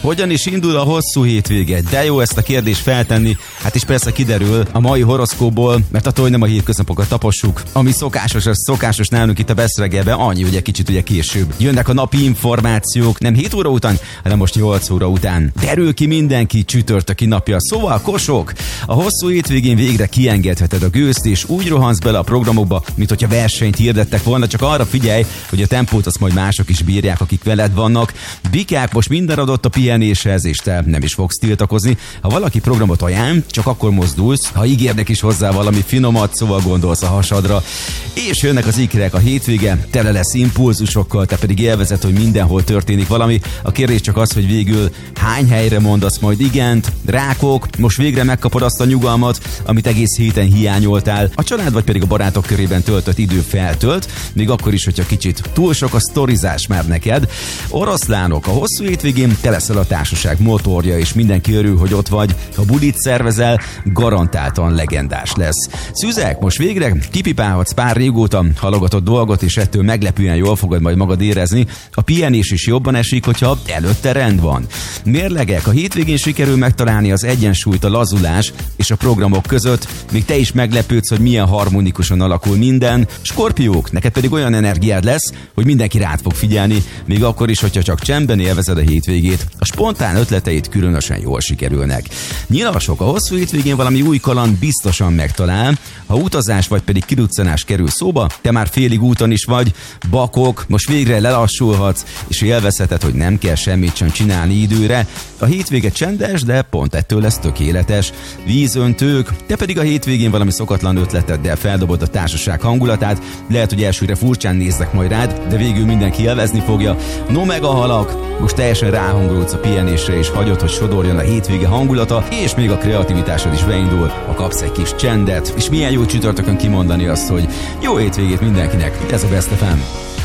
Hogyan is indul a hosszú hétvége? De jó ezt a kérdést feltenni, hát is persze kiderül a mai horoszkóból, mert attól, hogy nem a hétköznapokat tapossuk, ami szokásos nálunk itt a Best Reggelben, annyi ugye kicsit ugye később. Jönnek a napi információk, nem 7 óra után, hanem most 8 óra után. Derül ki mindenki csütörtöki napja, szóval kosok! A hosszú hétvégén végre kiengedheted a gőzt, és úgy rohansz bele a programokba, mint hogyha versenyt hirdettek volna, csak arra figyelj, hogy a tempót azt majd mások is bírják, akik veled vannak. Bikák, most minden adott a pihenéshez, és te nem is fogsz tiltakozni. Ha valaki programot ajánl, csak akkor mozdulsz, ha ígérnek is hozzá valami finomat, szóval gondolsz a hasadra. És jönnek az ikrek, a hétvége tele lesz impulzusokkal, te pedig élvezed, hogy mindenhol történik valami. A kérdés csak az, hogy végül hány helyre mondasz majd igent. Rákok, most végre megkapod azt a nyugalmat, amit egész héten hiányoltál. A család vagy pedig a barátok körében töltött idő feltölt, még akkor is, hogyha kicsit túl sok a sztorizás már neked. Oroszlánok, a hosszú hétvégén te leszel a társaság motorja, és mindenki örül, hogy ott vagy. Ha bulit szervezel, garantáltan legendás lesz. Szüzek, most végre kipipálhatsz pár régóta halogatott dolgot, és ettől meglepően jól fogod majd magad érezni. A pihenés is jobban esik, hogyha előtte rend van. Mérlegek, a hétvégén sikerül megtalálni az egyensúlyt, a lazulás és a programok között, még te is meglepődsz, hogy milyen harmonikusan alakul minden. Skorpiók, neked pedig olyan energiád lesz, hogy mindenki rád fog figyelni, még akkor is, hogyha csak csendben élvezed a hétvégét. A spontán ötleteid különösen jól sikerülnek. Nyilasok, a hosszú hétvégén valami új kaland biztosan megtalál. Ha utazás vagy pedig kiruccanás kerül szóba, te már félig úton is vagy. Bakok, most végre lelassulhatsz, és élvezheted, hogy nem kell semmit sem csinálni időre. A hétvége csendes, de pont ettől lesz tökéletes. Vízöntők, te pedig a hétvégén valami szokatlan ötleteddel feldobod a társaság hangulatát. Lehet, hogy elsőre furcsán néznek majd rád, de végül mindenki élvezni fogja. No meg a halak, most teljesen ráhangolódsz a pihenésre, és hagyod, hogy sodorjon a hétvége hangulata, és még a kreativitásod is beindul, ha kapsz egy kis csendet. És milyen jó csütörtökön kimondani azt, hogy jó hétvégét mindenkinek, ez a Best FM.